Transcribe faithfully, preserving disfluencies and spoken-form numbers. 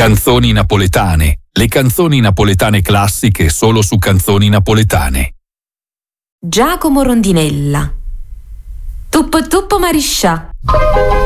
Canzoni napoletane. Le canzoni napoletane classiche solo su Canzoni Napoletane. Giacomo Rondinella. Tuppo tuppo mariscià.